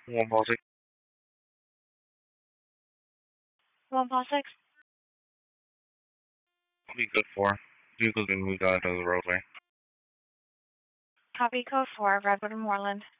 One Paul 6. 146. I'll be good for. Vehicle's been moved out of the roadway. Copy code 4, Redwood and Moreland.